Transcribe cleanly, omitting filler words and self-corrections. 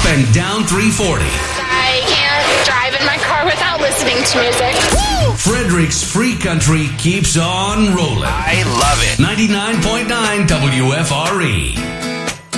and down 340. I can't drive in my car without listening to music. Woo! Frederick's Free Country keeps on rolling. I love it. 99.9 WFRE.